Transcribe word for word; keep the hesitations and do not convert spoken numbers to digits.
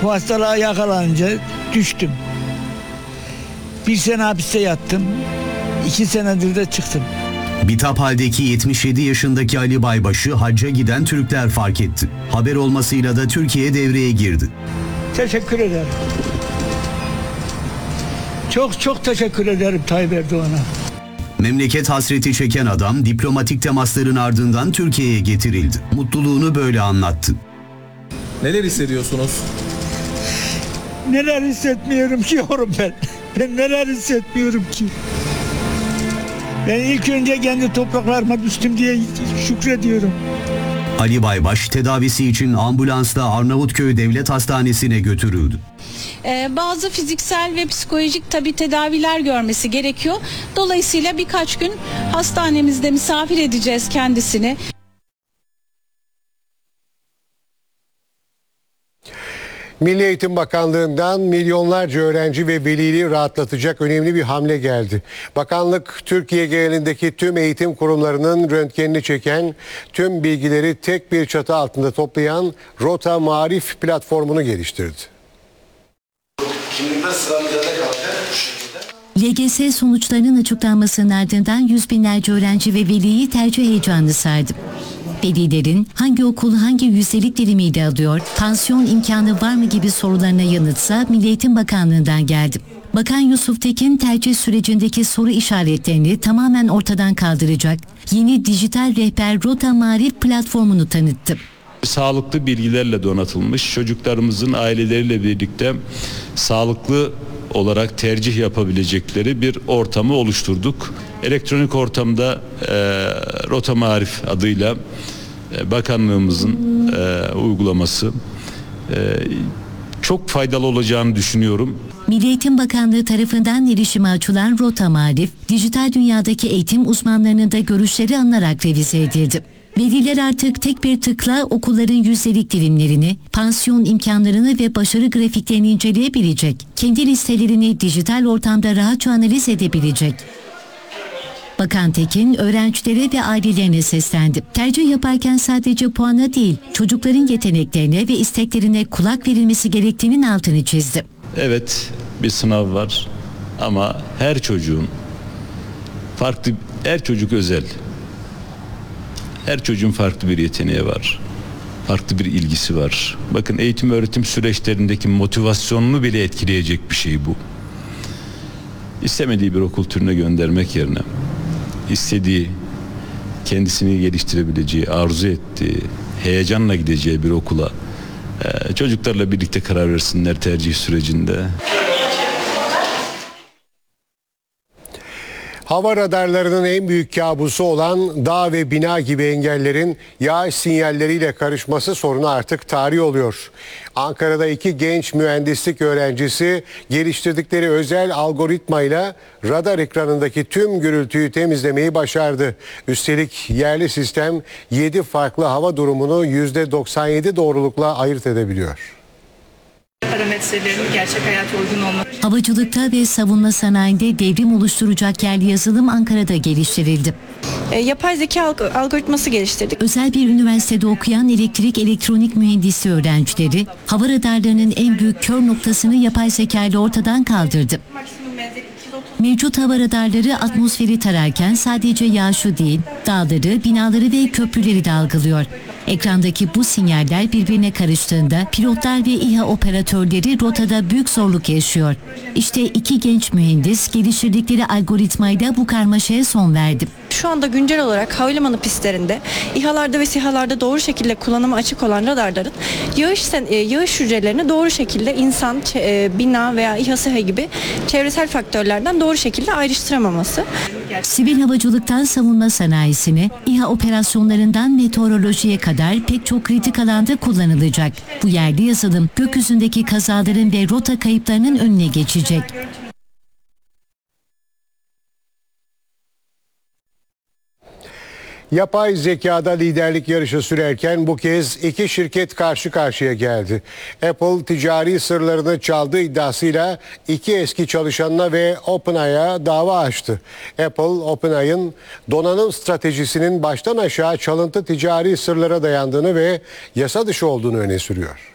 Bu hastalığa yakalanınca düştüm. Bir sene hapiste yattım. İki senedir de çıktım. Bitap haldeki yetmiş yedi yaşındaki Ali Baybaş'ı hacca giden Türkler fark etti. Haber olmasıyla da Türkiye devreye girdi. Teşekkür ederim. Çok çok teşekkür ederim Tayyip Erdoğan'a. Memleket hasreti çeken adam diplomatik temasların ardından Türkiye'ye getirildi. Mutluluğunu böyle anlattı. Neler hissediyorsunuz? Neler hissetmiyorum ki yorum ben. Ben neler hissetmiyorum ki. Ben ilk önce kendi topraklarıma düştüm diye şükrediyorum. Ali Baybaş tedavisi için ambulansla Arnavutköy Devlet Hastanesi'ne götürüldü. Ee, bazı fiziksel ve psikolojik tabii tedaviler görmesi gerekiyor. Dolayısıyla birkaç gün hastanemizde misafir edeceğiz kendisini. Milli Eğitim Bakanlığı'ndan milyonlarca öğrenci ve veliyi rahatlatacak önemli bir hamle geldi. Bakanlık, Türkiye genelindeki tüm eğitim kurumlarının röntgenini çeken, tüm bilgileri tek bir çatı altında toplayan Rota Marif platformunu geliştirdi. Kimlikler sıralamada kalacak bu şekilde. L G S sonuçlarının açıklanmasının ardından yüz binlerce öğrenci ve veliyi tercih heyecanı sardı. Velilerin hangi okul hangi yüzdelik dilimiyle alıyor, pansiyon imkanı var mı gibi sorularına yanıtsa Milli Eğitim Bakanlığı'ndan geldi. Bakan Yusuf Tekin tercih sürecindeki soru işaretlerini tamamen ortadan kaldıracak yeni dijital rehber Rota Marif platformunu tanıttı. Sağlıklı bilgilerle donatılmış, çocuklarımızın aileleriyle birlikte sağlıklı olarak tercih yapabilecekleri bir ortamı oluşturduk. Elektronik ortamda e, Rota Marif adıyla e, bakanlığımızın e, uygulaması e, çok faydalı olacağını düşünüyorum. Milli Eğitim Bakanlığı tarafından erişime açılan Rota Marif, dijital dünyadaki eğitim uzmanlarının da görüşleri alınarak revize edildi. Veliler artık tek bir tıkla okulların yüzdelik dilimlerini, pansiyon imkanlarını ve başarı grafiklerini inceleyebilecek, kendi listelerini dijital ortamda rahatça analiz edebilecek. Bakan Tekin öğrencilere ve ailelerine seslendi. Tercih yaparken sadece puana değil, çocukların yeteneklerine ve isteklerine kulak verilmesi gerektiğinin altını çizdi. Evet, bir sınav var ama her çocuğun farklı, her çocuk özel. Her çocuğun farklı bir yeteneği var. Farklı bir ilgisi var. Bakın eğitim öğretim süreçlerindeki motivasyonunu bile etkileyecek bir şey bu. İstemediği bir okul türüne göndermek yerine istediği, kendisini geliştirebileceği, arzu ettiği, heyecanla gideceği bir okula e, çocuklarla birlikte karar versinler tercih sürecinde. Hava radarlarının en büyük kabusu olan dağ ve bina gibi engellerin yağış sinyalleriyle karışması sorunu artık tarih oluyor. Ankara'da iki genç mühendislik öğrencisi geliştirdikleri özel algoritmayla radar ekranındaki tüm gürültüyü temizlemeyi başardı. Üstelik yerli sistem yedi farklı hava durumunu yüzde doksan yedi doğrulukla ayırt edebiliyor. Parametrelerin gerçek hayata uygun olması. Havacılıkta ve savunma sanayinde devrim oluşturacak yerli yazılım Ankara'da geliştirildi. E, yapay zeka algoritması geliştirdik. Özel bir üniversitede okuyan elektrik elektronik mühendisi öğrencileri hava radarlarının en büyük kör noktasını yapay zeka ile ortadan kaldırdı. Mevcut hava radarları atmosferi tararken sadece yağışı değil, dağları, binaları ve köprüleri de algılıyor. Ekrandaki bu sinyaller birbirine karıştığında pilotlar ve İHA operatörleri rotada büyük zorluk yaşıyor. İşte iki genç mühendis geliştirdikleri algoritmayla bu karmaşaya son verdi. Şu anda güncel olarak havalimanı pistlerinde, İHA'larda ve SİHA'larda doğru şekilde kullanıma açık olan radarların yağış, yağış hücrelerini doğru şekilde insan, bina veya İHA, SİHA gibi çevresel faktörlerden doğru şekilde ayrıştıramaması. Sivil havacılıktan savunma sanayisine, İHA operasyonlarından meteorolojiye kadar pek çok kritik alanda kullanılacak. Bu yerli yazılım gökyüzündeki kazaların ve rota kayıplarının önüne geçecek. Yapay zekada liderlik yarışı sürerken bu kez iki şirket karşı karşıya geldi. Apple ticari sırlarını çaldığı iddiasıyla iki eski çalışanına ve OpenAI'ya dava açtı. Apple, OpenAI'ın donanım stratejisinin baştan aşağı çalıntı ticari sırlara dayandığını ve yasa dışı olduğunu öne sürüyor.